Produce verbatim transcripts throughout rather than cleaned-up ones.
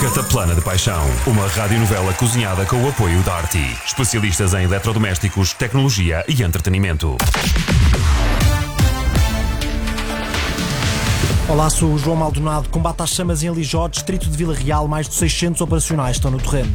Cataplana de Paixão, uma radionovela cozinhada com o apoio da Arti, especialistas em eletrodomésticos, tecnologia e entretenimento. Olá, sou o João Maldonado. Combate às chamas em Alijó, distrito de Vila Real. Mais de seiscentos operacionais estão no terreno.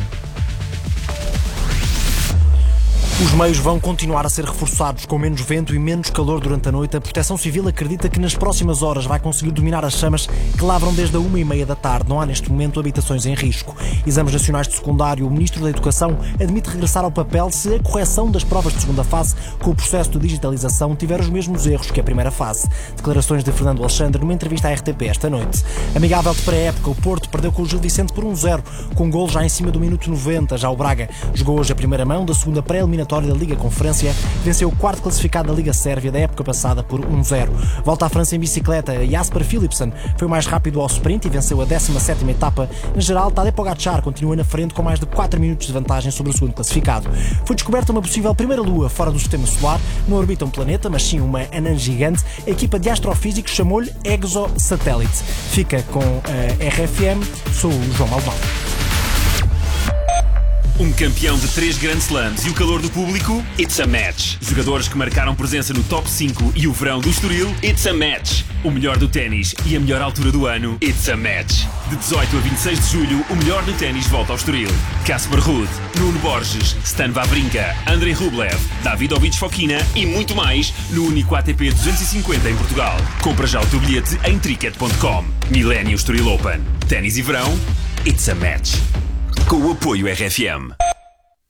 Os meios vão continuar a ser reforçados. Com menos vento e menos calor durante a noite, a Proteção Civil acredita que nas próximas horas vai conseguir dominar as chamas que lavram desde a uma e meia da tarde. Não há neste momento habitações em risco. Exames nacionais de secundário. O Ministro da Educação admite regressar ao papel se a correção das provas de segunda fase com o processo de digitalização tiver os mesmos erros que a primeira fase. Declarações de Fernando Alexandre numa entrevista à R T P esta noite. Amigável de pré-época, o Porto perdeu com o Gil Vicente por um zero, com um golo já em cima do minuto noventa. Já o Braga jogou hoje a primeira mão da segunda pré-eliminatória da Liga Conferência, venceu o quarto classificado da Liga Sérvia da época passada por um zero. Volta à França em bicicleta, Jasper Philipsen foi o mais rápido ao sprint e venceu a décima sétima etapa. Na geral, Tadej Pogacar continua na frente com mais de quatro minutos de vantagem sobre o segundo classificado. Foi descoberta uma possível primeira lua fora do sistema solar. Não orbita um planeta, mas sim uma anã gigante. A equipa de astrofísicos chamou-lhe Exosatellite. Fica com a R F M, sou o João Maldonado. Um campeão de três Grand Slams e o calor do público? It's a match. Jogadores que marcaram presença no top cinco e o verão do Estoril? It's a match. O melhor do ténis e a melhor altura do ano? It's a match. De dezoito a vinte e seis de julho, o melhor do ténis volta ao Estoril. Casper Ruud, Nuno Borges, Stan Wawrinka, Andrei Rublev, Davidovich Fokina e muito mais no único A T P duzentos e cinquenta em Portugal. Compra já o teu bilhete em tricket ponto com. Millennium Estoril Open. Ténis e verão? It's a match. Com o apoio R F M.